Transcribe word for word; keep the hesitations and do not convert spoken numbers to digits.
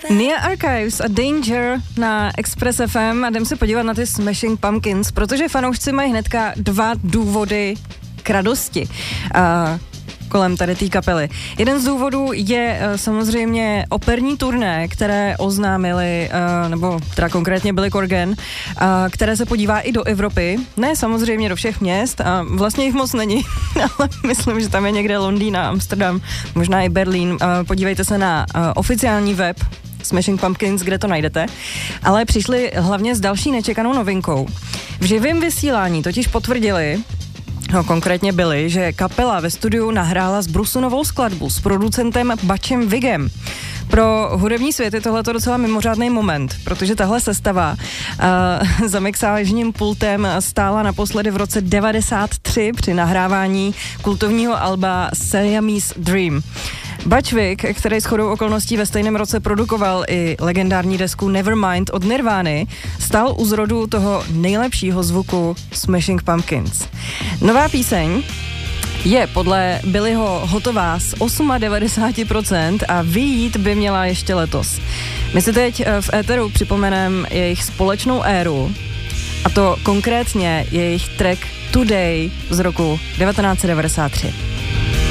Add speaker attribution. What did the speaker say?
Speaker 1: Nia Archives a Danger na Express F M a jdem se podívat na ty Smashing Pumpkins, protože fanoušci mají hnedka dva důvody k radosti uh, kolem tady té kapely. Jeden z důvodů je uh, samozřejmě operní turné, které oznámili, uh, nebo teda konkrétně Billy Corgan, uh, které se podívá i do Evropy. Ne samozřejmě do všech měst, a vlastně jich moc není, ale myslím, že tam je někde Londýn a Amsterdam, možná i Berlín. Uh, podívejte se na uh, oficiální web Smashing Pumpkins, kde to najdete, ale přišli hlavně s další nečekanou novinkou. V živém vysílání totiž potvrdili, no konkrétně byli, že kapela ve studiu nahrála zbrusunovou skladbu s producentem Butchem Vigem. Pro hudební svět je tohleto docela mimořádný moment, protože tahle sestava uh, za mixážním pultem stála naposledy v roce devadesát tři při nahrávání kultovního alba Siamese Dream. Butch Vig, který shodou okolností ve stejném roce produkoval i legendární desku Nevermind od Nirvány, stál u zrodu toho nejlepšího zvuku Smashing Pumpkins. Nová píseň je podle Billyho hotová z devadesát osm procent a vyjít by měla ještě letos. My si teď v éteru připomeneme jejich společnou éru, a to konkrétně jejich track Today z roku devatenáct set devadesát tři.